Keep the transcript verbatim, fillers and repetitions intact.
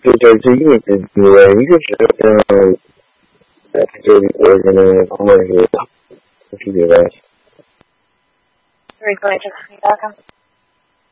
就是最近这个一个是嗯，呃，这里国人的方面是世界关系。 Record just